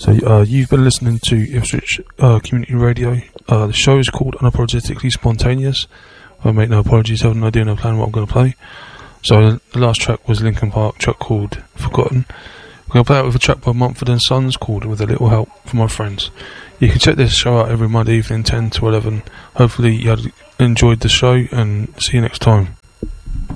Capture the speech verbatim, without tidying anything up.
So uh, you've been listening to Ipswich uh, Community Radio. Uh, the show is called Unapologetically Spontaneous. I make no apologies, I have no idea, no plan what I'm going to play. So the last track was Linkin Park, track called Forgotten. We're going to play it with a track by Mumford and Sons called With a Little Help from My Friends. You can check this show out every Monday evening, ten to eleven. Hopefully you had enjoyed the show, and see you next time.